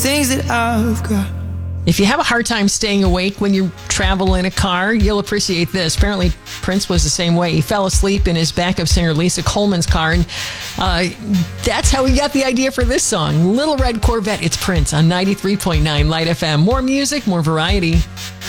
things that I've got. If you have a hard time staying awake when you travel in a car, you'll appreciate this. Apparently, Prince was the same way. He fell asleep in his backup singer Lisa Coleman's car, and that's how he got the idea for this song, Little Red Corvette. It's Prince on 93.9 Light FM. More music, more variety.